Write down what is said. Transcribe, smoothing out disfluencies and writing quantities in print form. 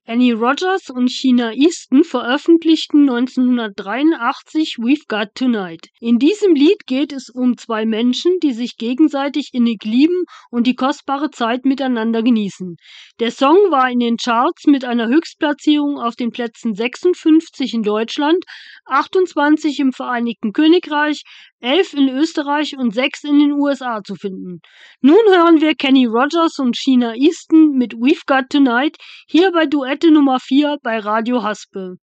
Kenny Rogers und Sheena Easton veröffentlichten 1983 "We've Got Tonight". In diesem Lied geht es um zwei Menschen, die sich gegenseitig innig lieben und die kostbare Zeit miteinander genießen. Der Song war in den Charts mit einer Höchstplatzierung auf den Plätzen 56 in Deutschland, 28 im Vereinigten Königreich, 11 in Österreich und 6 in den USA zu finden. Nun hören wir Kenny Rogers und Sheena Easton mit "We've Got Tonight" hier bei Duette Nummer 4 bei Radio Haspe.